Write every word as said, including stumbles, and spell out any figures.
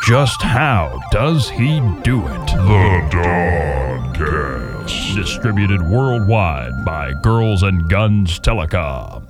Just how does he do it? The Dawgcast. Distributed worldwide by Girls and Guns Telecom.